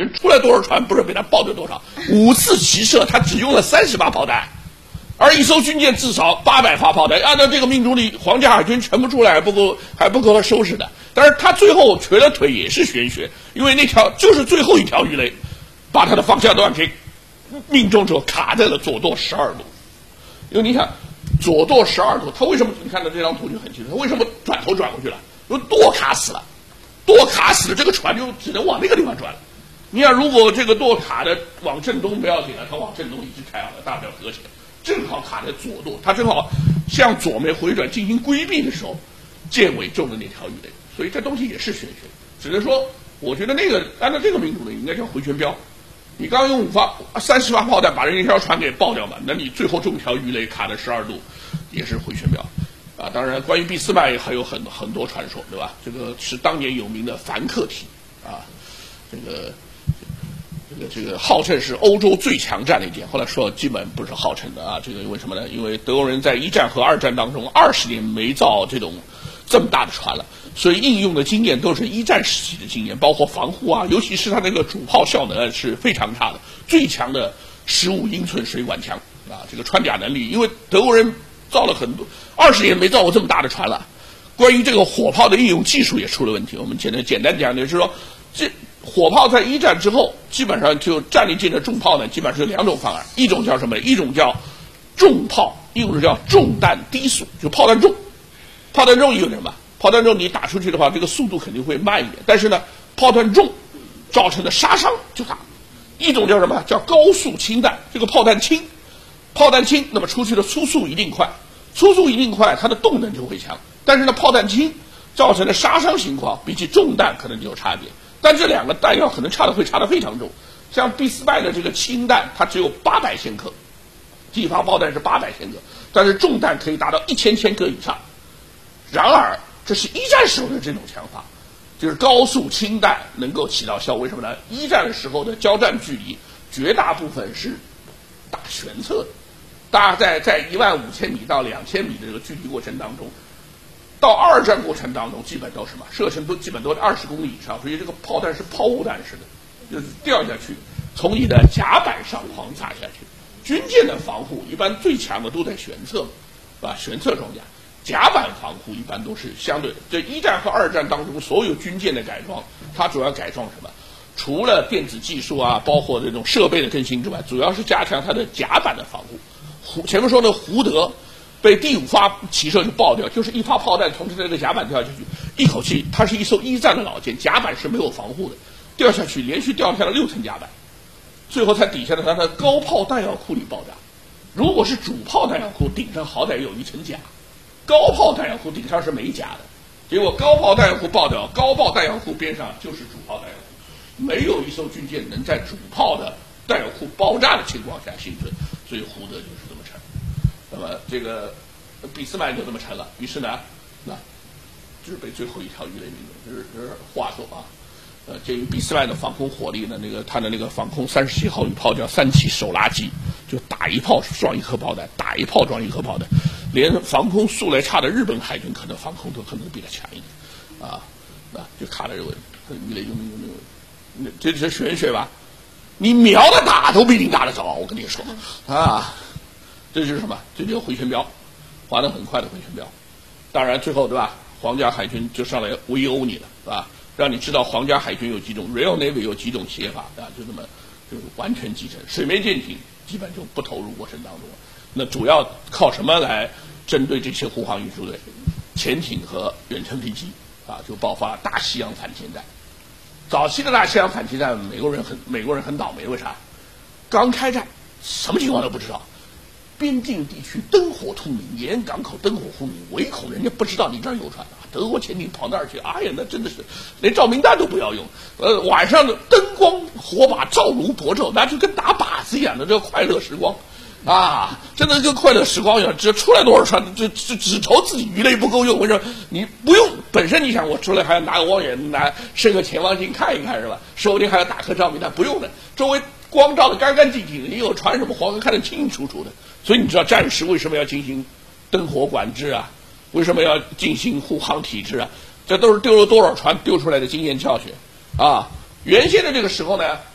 军出来多少船，不是被他爆掉多少？5次齐射，他只用了30发炮弹，而一艘军舰至少800发炮弹。按照这个命中率，皇家海军沉不出来，还不够他收拾的。但是他最后瘸了腿也是玄学，因为那条就是最后一条鱼雷，把他的方向段给命中之后卡在了左舵12度。因为你想，左舵12度，他为什么？你看到这张图就很清楚，他为什么转头转过去了？因为舵卡死了，舵卡死了，这个船就只能往那个地方转了。你想，如果这个舵卡的往正东不要紧了，它往正东一直开好了，大不了搁浅，正好卡在左舵，它正好向左面回转进行规避的时候，舰尾中的那条鱼雷。所以这东西也是玄学，只能说，我觉得那个按照这个命中的应该叫回旋镖。你刚用30发炮弹把人一条船给爆掉嘛，那你最后中条鱼雷卡在12度，也是回旋镖。啊，当然，关于俾斯麦还有很多传说，对吧？这个是当年有名的凡客体啊，这个号称是欧洲最强战列舰，后来说基本不是号称的啊。这个为什么呢？因为德国人在1战和2战当中20年没造这么大的船了，所以应用的经验都是1战时期的经验，包括防护啊，尤其是它那个主炮效能是非常差的，最强的15英寸水管枪啊，这个穿甲能力，因为德国人造了很多20年没造过这么大的船了。关于这个火炮的应用技术也出了问题，我们简单讲，就是说，这火炮在1战之后，基本上就战列舰的重炮呢，基本上是2种方案，一种叫什么？一种叫重炮，一种叫重弹低速，就炮弹重。炮弹重有什么？炮弹重你打出去的话，这个速度肯定会慢一点，但是呢，炮弹重造成的杀伤就大。一种叫什么？叫高速氢弹，这个炮弹轻，那么出去的初速一定快，它的动能就会强。但是呢，炮弹轻造成的杀伤情况比起重弹可能就有差别，但这两个弹药可能会差得非常重。像俾斯麦的这个氢弹，它只有800千克，一发炮弹是800千克，但是重弹可以达到1000千克以上。然而，这是1战时候的这种枪法，就是高速氢弹能够起到效果。为什么呢？1战时候的交战距离绝大部分是打悬测的，大概在15000米到2000米的这个距离过程当中，到2战过程当中基本都是什么射程都基本都20公里以上，所以这个炮弹是抛物弹式的，就是掉下去，从你的甲板上狂砸下去。军舰的防护一般最强的都在舷侧，啊，舷侧装甲。甲板防护一般都是相对，这1战和2战当中所有军舰的改装，它主要改装什么？除了电子技术啊，包括这种设备的更新之外，主要是加强它的甲板的防护。前面说的胡德被第5发齐射就爆掉，就是1发炮弹从这个甲板掉下去，一口气，它是一艘1战的老舰，甲板是没有防护的，掉下去连续掉下了6层甲板，最后才抵下了它的高炮弹药库里爆炸。如果是主炮弹药库，顶上好歹有1层甲。高炮弹药库顶上是没甲的，结果高炮弹药库爆掉，高炮弹药库边上就是主炮弹药库，没有一艘军舰能在主炮的弹药库爆炸的情况下幸存，所以胡德就是这么沉。那么这个俾斯麦就这么沉了，于是呢，那就是被最后一条鱼雷命中。这是话说啊，鉴于俾斯麦的防空火力呢，他的那个防空37号羽炮叫3气手拉机，就打一炮装一颗炮弹，打一炮装一颗炮弹。连防空素来差的日本海军可能防空都可能比他强一点，啊，就卡在这个鱼雷就命中这个，这是玄学吧？你瞄着打都不一定打得着，我跟你说啊，这就是什么？这就是回旋镖，滑得很快的回旋镖。当然最后对吧？皇家海军就上来围殴你了，是吧？让你知道皇家海军有几种 ，Royal Navy 有几种写法啊，就这么就是完全继承，水面舰艇基本就不投入过程当中了。那主要靠什么来针对这些护航运输队？潜艇和远程飞机啊，就爆发大西洋反潜战。早期的大西洋反潜战，美国人很倒霉，为啥？刚开战，什么情况都不知道，边境地区灯火通明，沿岸港口灯火通明，唯恐人家不知道你这儿有船啊。德国潜艇跑那儿去，哎呀，那真的是连照明弹都不要用，晚上的灯光火把照如薄昼，那就跟打靶子一样的这个快乐时光。啊，真的跟快乐时光一样，只出来多少船，就只愁自己鱼雷不够用。为什么？你不用，本身你想我出来还要拿个望远伸个潜望镜看一看是吧？说不定还要打颗照明弹，不用的，周围光照的干干净净的，你有船什么黄河看得清清楚楚的。所以你知道战时为什么要进行灯火管制啊？为什么要进行护航体制啊？这都是丢了多少船丢出来的经验教训啊！原先的这个时候呢，